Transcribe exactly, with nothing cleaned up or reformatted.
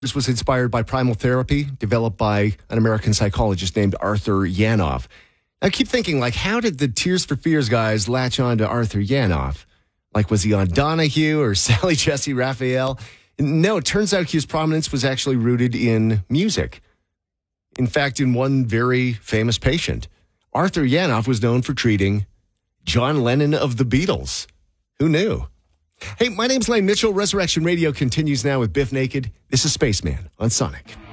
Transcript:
This was inspired by primal therapy developed by an American psychologist named Arthur Yanoff. I keep thinking, like, how did the Tears for Fears guys latch on to Arthur Yanoff? Like, was he on Donahue or Sally Jesse Raphael? No, it turns out his prominence was actually rooted in music. In fact, in one very famous patient, Arthur Yanoff was known for treating John Lennon of the Beatles. Who knew? Hey, my name's Lane Mitchell. Resurrection Radio continues now with Biff Naked. This is Spaceman on Sonic.